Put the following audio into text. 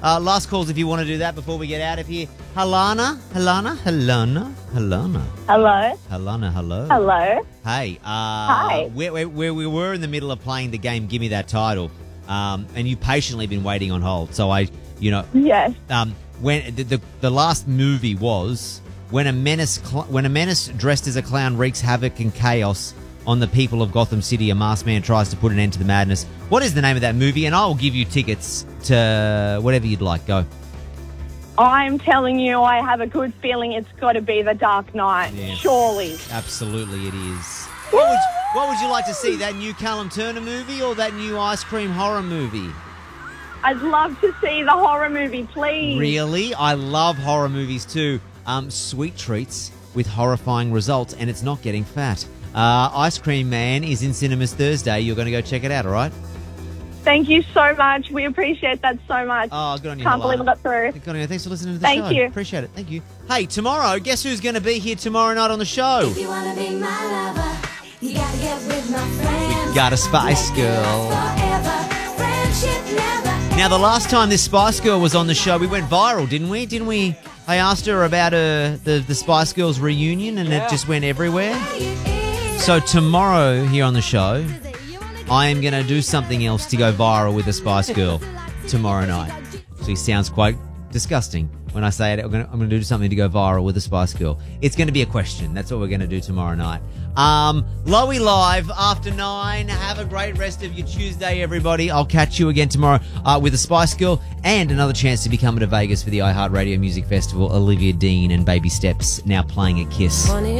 Last calls if you want to do that before we get out of here. Halana. Hello. Halana, hello. Hello. Hey. Hi. Where we were in the middle of playing the game, Give Me That Title, and you patiently been waiting on hold. So Yes. when the last movie was when a menace dressed as a clown wreaks havoc and chaos on the people of Gotham City, a masked man tries to put an end to the madness. What is the name of that movie? And I will give you tickets to whatever you'd like. Go. I'm telling you, I have a good feeling it's got to be The Dark Knight. Yes. Surely. Absolutely it is. What would you like to see? That new Callum Turner movie or that new ice cream horror movie? I'd love to see the horror movie, please. Really? I love horror movies too. Sweet treats with horrifying results, and it's not getting fat. Ice Cream Man is in cinemas Thursday. You're going to go check it out, all right? Thank you so much. We appreciate that so much. Oh, good on you. Can't believe I got through. Good on you. Thanks for listening to the show. Thank you. Appreciate it. Thank you. Hey, tomorrow, guess who's going to be here tomorrow night on the show? If you wanna be my lover, you gotta get with my friends. We got a Spice Girl. Forever, friendship never. Now, the last time this Spice Girl was on the show, we went viral, didn't we? I asked her about the Spice Girls reunion, and it just went everywhere. So tomorrow here on the show, I am going to do something else to go viral with the Spice Girl tomorrow night. She sounds quite disgusting when I say it. I'm going to do something to go viral with the Spice Girl. It's going to be a question. That's what we're going to do tomorrow night. Lowy Live after 9. Have a great rest of your Tuesday, everybody. I'll catch you again tomorrow with the Spice Girl and another chance to be coming to Vegas for the iHeartRadio Music Festival. Olivia Dean and Baby Steps now playing at Kiss.